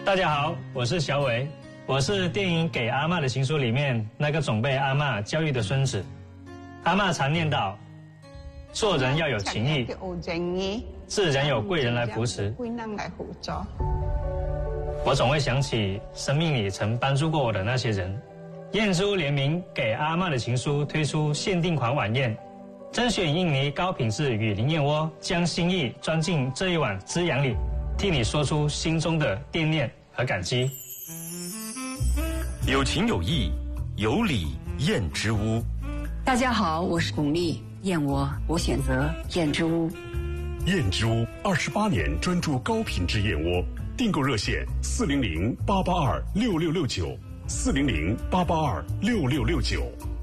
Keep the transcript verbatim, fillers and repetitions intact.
大家好，我是小伟，我是电影《给阿嬷的情书》里面那个总被阿嬷教育的孙子。阿嬷常念叨，做人要有情义，自然有贵人来扶持。我总会想起生命里曾帮助过我的那些人。燕珠联名《给阿嬷的情书》推出限定款晚宴，甄选印尼高品质雨林燕窝，将心意装进这一碗滋养里，替你说出心中的惦念和感激。 有情有义，有礼燕之屋。 大家好，我是巩俐，燕窝我选择燕之屋。 燕之屋二十八年专注高品质燕窝，订购热线四零零八八二六六六九，四零零八八二六六六九。